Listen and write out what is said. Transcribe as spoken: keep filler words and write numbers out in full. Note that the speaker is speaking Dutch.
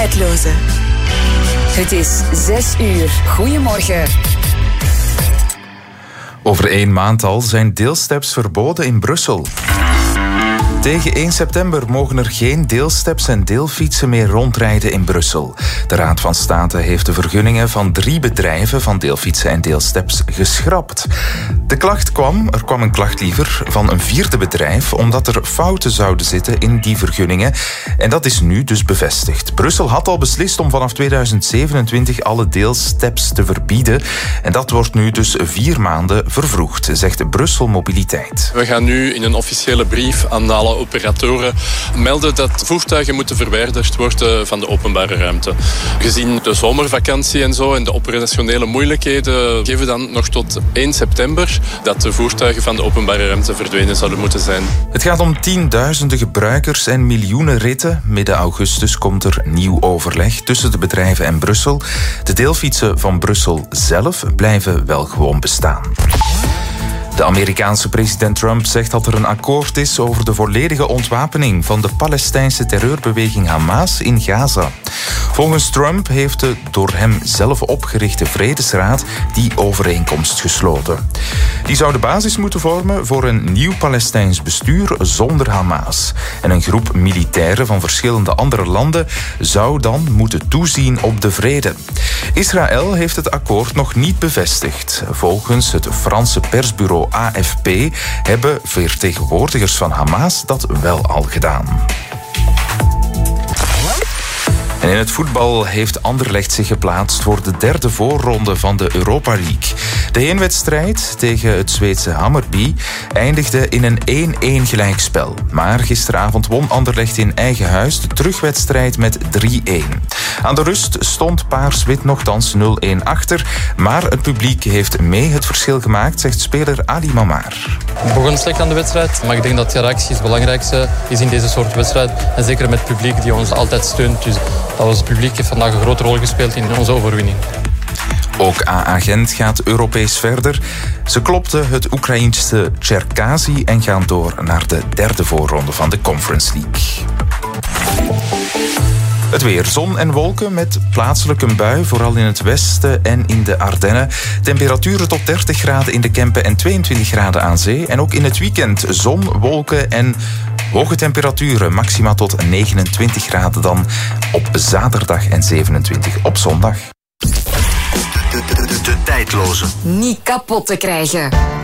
Tijdloze. Het is zes uur. Goedemorgen. Over één maand al zijn deelsteps verboden in Brussel. Tegen één september mogen er geen deelsteps en deelfietsen meer rondrijden in Brussel. De Raad van State heeft de vergunningen van drie bedrijven van deelfietsen en deelsteps geschrapt. De klacht kwam, er kwam een klacht liever, van een vierde bedrijf, omdat er fouten zouden zitten in die vergunningen. En dat is nu dus bevestigd. Brussel had al beslist om vanaf tweeduizend zevenentwintig alle deelsteps te verbieden. En dat wordt nu dus vier maanden vervroegd, zegt Brussel Mobiliteit. We gaan nu in een officiële brief aan alle operatoren melden dat voertuigen moeten verwijderd worden van de openbare ruimte. Gezien de zomervakantie en zo en de operationele moeilijkheden geven we dan nog tot één september dat de voertuigen van de openbare ruimte verdwenen zouden moeten zijn. Het gaat om tienduizenden gebruikers en miljoenen ritten. Midden augustus komt er nieuw overleg tussen de bedrijven en Brussel. De deelfietsen van Brussel zelf blijven wel gewoon bestaan. De Amerikaanse president Trump zegt dat er een akkoord is over de volledige ontwapening van de Palestijnse terreurbeweging Hamas in Gaza. Volgens Trump heeft de door hem zelf opgerichte Vredesraad die overeenkomst gesloten. Die zou de basis moeten vormen voor een nieuw Palestijns bestuur zonder Hamas. En een groep militairen van verschillende andere landen zou dan moeten toezien op de vrede. Israël heeft het akkoord nog niet bevestigd. Volgens het Franse persbureau A F P hebben vertegenwoordigers van Hamas dat wel al gedaan. En in het voetbal heeft Anderlecht zich geplaatst voor de derde voorronde van de Europa League. De heenwedstrijd tegen het Zweedse Hammarby eindigde in een één-één gelijkspel. Maar gisteravond won Anderlecht in eigen huis de terugwedstrijd met drie-één. Aan de rust stond Paars-Wit nogthans nul-één achter, maar het publiek heeft mee het verschil gemaakt, zegt speler Ali Mamar. We begonnen slecht aan de wedstrijd, maar ik denk dat de reactie het belangrijkste is in deze soort wedstrijd. En zeker met het publiek die ons altijd steunt. Dus dat was het publiek heeft vandaag een grote rol gespeeld in onze overwinning. Ook A A Gent gaat Europees verder. Ze klopten het Oekraïense Cherkasy en gaan door naar de derde voorronde van de Conference League. Het weer, zon en wolken met plaatselijk een bui, vooral in het westen en in de Ardennen. Temperaturen tot dertig graden in de Kempen en tweeëntwintig graden aan zee. En ook in het weekend zon, wolken en hoge temperaturen. Maxima tot negenentwintig graden dan op zaterdag en zevenentwintig op zondag. De, de, de, de tijdloze. Niet kapot te krijgen.